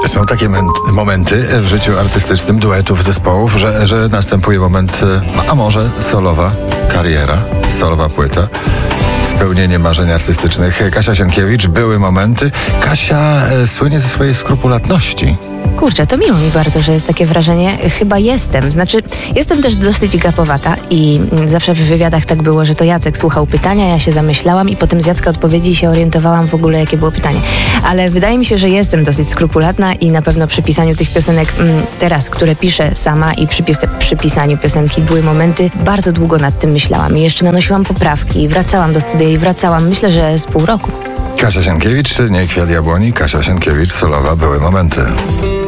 Są takie momenty w życiu artystycznym, duetów, zespołów, że następuje moment, a może solowa kariera, solowa płyta, spełnienie marzeń artystycznych. Kasia Sienkiewicz, były momenty. Kasia słynie ze swojej skrupulatności. Kurczę, to miło mi bardzo, że jest takie wrażenie. Chyba jestem. Znaczy, jestem też dosyć gapowata i zawsze w wywiadach tak było, że to Jacek słuchał pytania, ja się zamyślałam i potem z Jacka odpowiedzi się orientowałam w ogóle, jakie było pytanie. Ale wydaje mi się, że jestem dosyć skrupulatna i na pewno przy pisaniu tych piosenek teraz, które piszę sama i przy pisaniu piosenki były momenty, bardzo długo nad tym myślałam i jeszcze nanosiłam poprawki, wracałam do studia i wracałam, myślę, że z pół roku. Kasia Sienkiewicz, nie Kwiat Jabłoni, Kasia Sienkiewicz, solowa, były momenty.